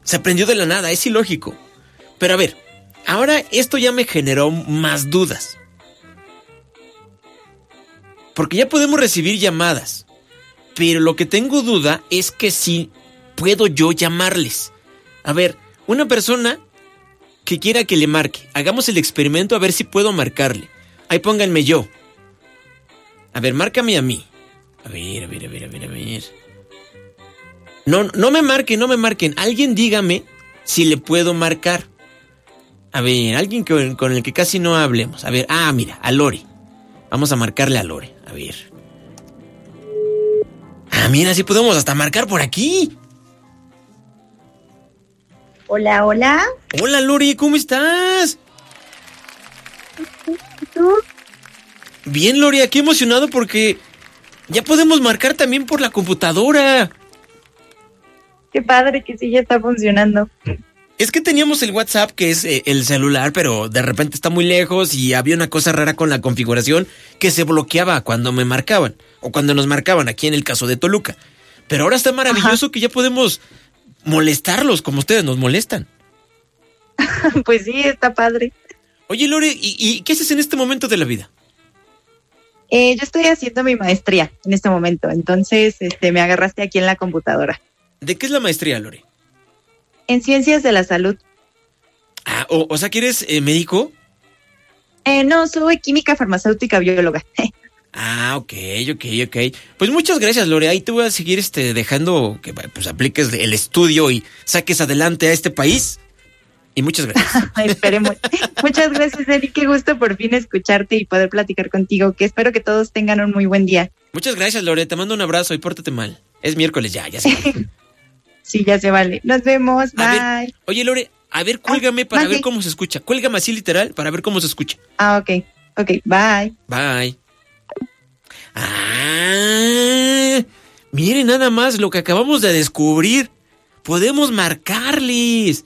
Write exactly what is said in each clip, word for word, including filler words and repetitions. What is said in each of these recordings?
Se prendió de la nada, es ilógico. Pero a ver, ahora esto ya me generó más dudas. Porque ya podemos recibir llamadas. Pero lo que tengo duda es que si puedo yo llamarles. A ver, una persona que quiera que le marque. Hagamos el experimento a ver si puedo marcarle. Ahí pónganme yo. A ver, márcame a mí. A ver, a ver, a ver, a ver, a ver. No, no me marquen, no me marquen. Alguien dígame si le puedo marcar. A ver, alguien con, con el que casi no hablemos. A ver, ah, mira, a Lore. Vamos a marcarle a Lore. A ver. Ah, mira, sí podemos hasta marcar por aquí. Hola, hola. Hola, Lore, ¿cómo estás? ¿Tú? Bien, Lore, aquí emocionado porque ya podemos marcar también por la computadora. Qué padre que sí ya está funcionando. Es que teníamos el WhatsApp, que es eh, el celular, pero de repente está muy lejos y había una cosa rara con la configuración que se bloqueaba cuando me marcaban o cuando nos marcaban, aquí en el caso de Toluca. Pero ahora está maravilloso. Ajá. Que ya podemos molestarlos como ustedes nos molestan. Pues sí, está padre. Oye, Lore, ¿y, y qué haces en este momento de la vida? Eh, yo estoy haciendo mi maestría en este momento, entonces este, me agarraste aquí en la computadora. ¿De qué es la maestría, Lore? En ciencias de la salud. Ah, o, o sea, ¿que eres eh, médico? Eh, no, soy química farmacéutica bióloga. Ah, ok, ok, ok. Pues muchas gracias, Lore. Ahí te voy a seguir este, dejando que pues apliques el estudio y saques adelante a este país. Y muchas gracias. Esperemos. Muchas gracias, Eri. Qué gusto por fin escucharte y poder platicar contigo. Que espero que todos tengan un muy buen día. Muchas gracias, Lore. Te mando un abrazo y pórtate mal. Es miércoles ya, ya se vale. Sí, ya se vale. Nos vemos. A Bye. Ver, oye, Lore, a ver, cuélgame ah, para ver cómo se escucha. Cuélgame así literal para ver cómo se escucha. Ah, ok. Ok, bye. Bye. Ah, miren nada más lo que acabamos de descubrir. Podemos marcarles.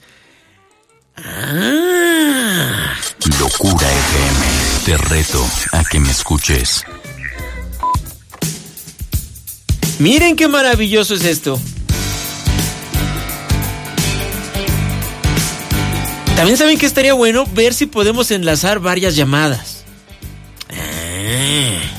Ah. Locura F M. Te reto a que me escuches. Miren qué maravilloso es esto. También saben que estaría bueno ver si podemos enlazar varias llamadas. Ah.